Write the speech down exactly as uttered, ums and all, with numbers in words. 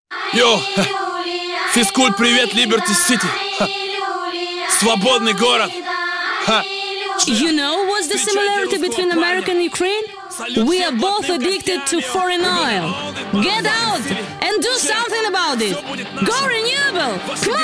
Йоу, физкульт, привет, Liberty City. Ха. Свободный город. Ха. You know what's the similarity between America and Ukraine? We are both addicted to foreign oil. Get out and do something about it. Go Renewable! Come